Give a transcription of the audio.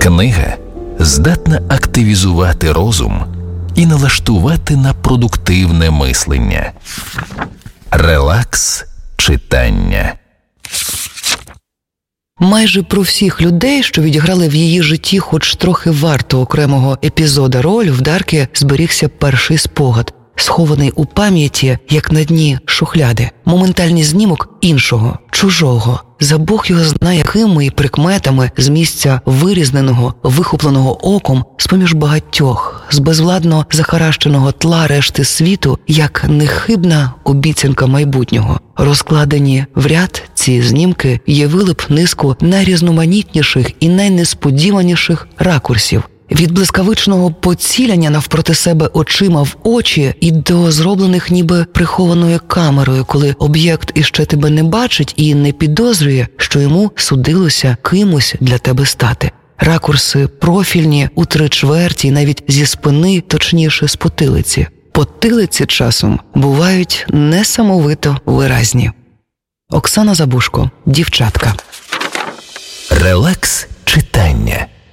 Книга здатна активізувати розум і налаштувати на продуктивне мислення. Релакс читання. Майже про всіх людей, що відіграли в її житті хоч трохи варто окремого епізода роль, в Дарки зберігся перший спогад, схований у пам'яті, як на дні шухляди. Моментальний знімок іншого, чужого, за Бог його знає якими і прикметами, з місця вирізненого, вихопленого оком, з-поміж багатьох, з безвладно захаращеного тла решти світу, як нехибна обіцянка майбутнього. Розкладені в ряд ці знімки явили б низку найрізноманітніших і найнесподіваніших ракурсів. Від блискавичного поціляння навпроти себе очима в очі і до зроблених ніби прихованою камерою, коли об'єкт іще тебе не бачить і не підозрює, що йому судилося кимось для тебе стати. Ракурси профільні, у 3/4, навіть зі спини, точніше з потилиці. Потилиці часом бувають несамовито виразні. Оксана Забушко, «Дівчатка». Релакс читання.